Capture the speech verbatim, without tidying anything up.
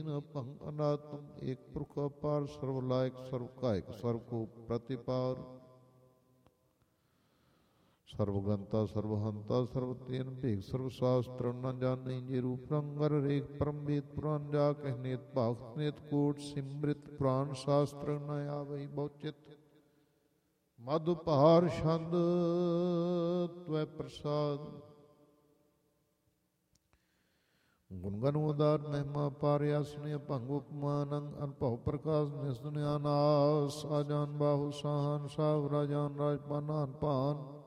ਭੰਗ ਅਨਾਤਮ ਏਕ ਪੁਰਖ ਅਪਾਰ ਸਰਵ ਲਾਇਕ ਸਰਵ ਕਾਇਕ ਸਰਵ ਕੋ ਪ੍ਰਤਿਪਾਰ ਸਰਵਗੰਤਾ ਸਰਵਹੰਤਾ ਸਰਵ ਤੇਨ ਭੇਖ ਸਰਵ ਸ਼ਾਸਤਰ ਨ ਜਾਣੈ ਜੇ ਰੂਪ ਰੰਗਰ ਰੇਖ ਪਰਮ ਵੇਦ ਪੁਰਾਨ ਜਾ ਕਹਿ ਨੇਤ ਭਗਤ ਨੇਤ ਕੋਟ ਸਿਮ੍ਰਿਤ ਪੁਰਾਨ ਸ਼ਾਸਤਰ ਨ ਆਵਈ ਬਹੁਚਿਤ ਮਧ ਉਪਹਾਰ ਛੰਦ ਤਵੈ ਪ੍ਰਸਾਦ ਗੁਣਗਨ ਉਦਾਰ ਮਹਿਮਾ ਪਾਰਿਆ ਸੁਨਿ ਭੰਗ ਉਪਮਾਨੰ ਅਨਭਉ ਪ੍ਰਕਾਸ਼ ਨਿਸੁਨਿਆ ਨਾਸ ਆਜਾਨ ਬਾਹੂ ਸਾਹਨ ਸਾਵ ਰਾਜਾਨ ਰਾਜਪਾਨਾਨ ਪਾਨ